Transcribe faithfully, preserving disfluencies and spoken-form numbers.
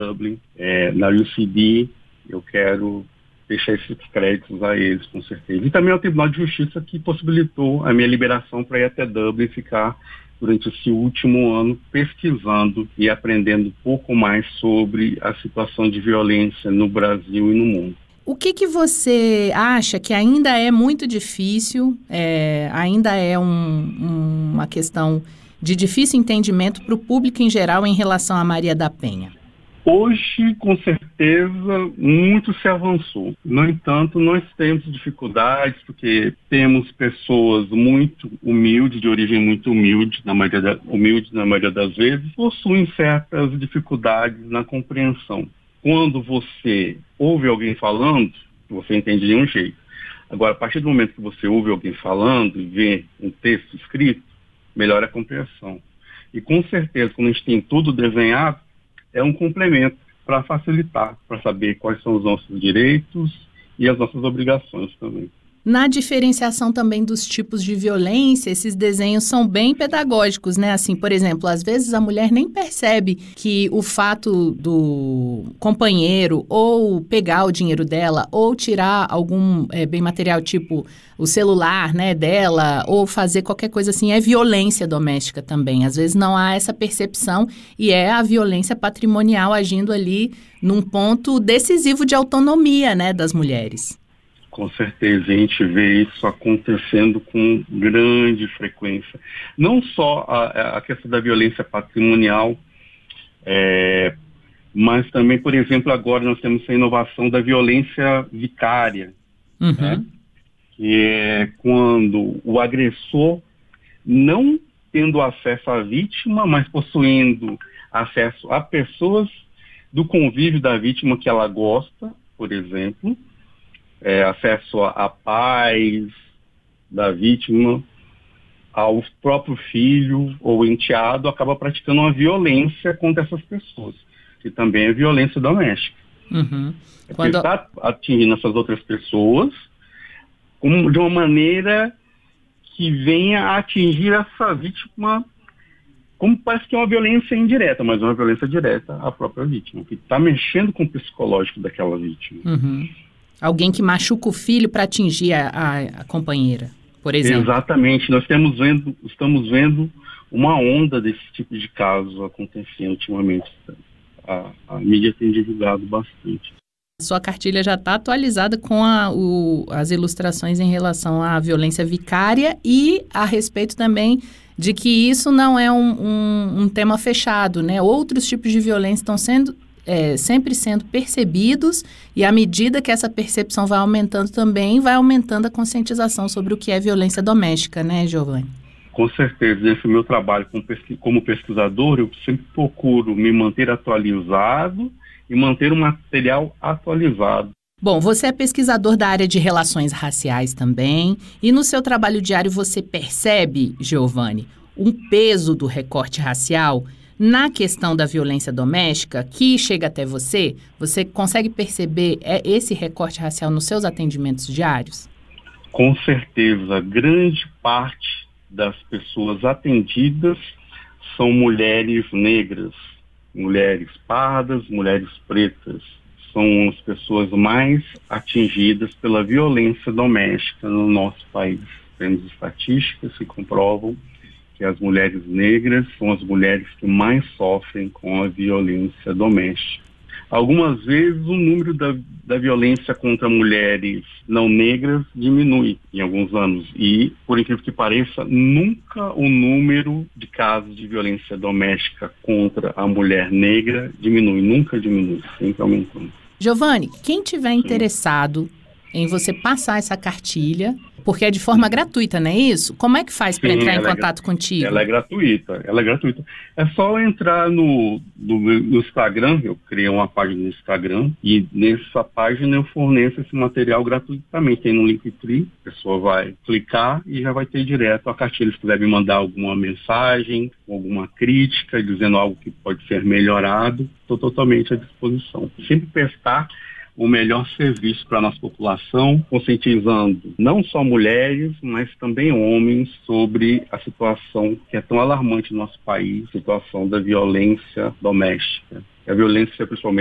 Dublin, é, na U C D, eu quero deixar esses créditos a eles, com certeza. E também ao Tribunal de Justiça, que possibilitou a minha liberação para ir até Dublin e ficar durante esse último ano pesquisando e aprendendo um pouco mais sobre a situação de violência no Brasil e no mundo. O que, que você acha que ainda é muito difícil, é, ainda é um, um, uma questão de difícil entendimento para o público em geral em relação a Maria da Penha? Hoje, com certeza, muito se avançou. No entanto, nós temos dificuldades, porque temos pessoas muito humildes, de origem muito humilde, na maioria, da, humilde, na maioria das vezes, possuem certas dificuldades na compreensão. Quando você ouve alguém falando, você entende de um jeito. Agora, a partir do momento que você ouve alguém falando e vê um texto escrito, melhora a compreensão. E com certeza, quando a gente tem tudo desenhado, é um complemento para facilitar, para saber quais são os nossos direitos e as nossas obrigações também. Na diferenciação também dos tipos de violência, esses desenhos são bem pedagógicos, né? Assim, por exemplo, às vezes a mulher nem percebe que o fato do companheiro ou pegar o dinheiro dela ou tirar algum é, bem material, tipo o celular, né, dela, ou fazer qualquer coisa assim, é violência doméstica também. Às vezes não há essa percepção e é a violência patrimonial agindo ali num ponto decisivo de autonomia, né, das mulheres. Com certeza, a gente vê isso acontecendo com grande frequência. Não só a, a questão da violência patrimonial, é, mas também, por exemplo, agora nós temos a inovação da violência vicária, uhum. né? Que é quando o agressor, não tendo acesso à vítima, mas possuindo acesso a pessoas do convívio da vítima que ela gosta, por exemplo, É, acesso a, a pais da vítima, ao próprio filho ou enteado, acaba praticando uma violência contra essas pessoas, que também é violência doméstica. Uhum. É Quando... está atingindo essas outras pessoas como, de uma maneira que venha a atingir essa vítima, como parece que é uma violência indireta, mas é uma violência direta à própria vítima, que está mexendo com o psicológico daquela vítima. Uhum. Alguém que machuca o filho para atingir a, a, a companheira, por exemplo. Exatamente. Nós temos vendo, estamos vendo uma onda desse tipo de casos acontecendo ultimamente. A, a mídia tem divulgado bastante. A sua cartilha já está atualizada com a, o, as ilustrações em relação à violência vicária e a respeito também de que isso não é um, um, um tema fechado, né? Outros tipos de violência estão sendo... É, sempre sendo percebidos e à medida que essa percepção vai aumentando também, vai aumentando a conscientização sobre o que é violência doméstica, né, Giovanni? Com certeza, nesse meu trabalho como pesquisador, eu sempre procuro me manter atualizado e manter o material atualizado. Bom, você é pesquisador da área de relações raciais também e no seu trabalho diário você percebe, Giovanni, um peso do recorte racial na questão da violência doméstica que chega até você? Você consegue perceber esse recorte racial nos seus atendimentos diários? Com certeza. Grande parte das pessoas atendidas são mulheres negras, mulheres pardas, mulheres pretas. São as pessoas mais atingidas pela violência doméstica no nosso país. Temos estatísticas que comprovam que as mulheres negras são as mulheres que mais sofrem com a violência doméstica. Algumas vezes o número da, da violência contra mulheres não negras diminui em alguns anos e, por incrível que pareça, nunca o número de casos de violência doméstica contra a mulher negra diminui, nunca diminui, sempre aumentando. Giovanni, quem tiver interessado em você passar essa cartilha, porque é de forma gratuita, não é isso? Como é que faz para entrar em contato é, contigo? Ela é gratuita, ela é gratuita. É só entrar no, no, no Instagram, eu criei uma página no Instagram, e nessa página eu forneço esse material gratuitamente. Tem no Linktree, a pessoa vai clicar e já vai ter direto a cartilha. Se quiser me mandar alguma mensagem, alguma crítica, dizendo algo que pode ser melhorado, estou totalmente à disposição. Sempre prestar o melhor serviço para a nossa população, conscientizando não só mulheres, mas também homens sobre a situação que é tão alarmante no nosso país, a situação da violência doméstica. a violência, principalmente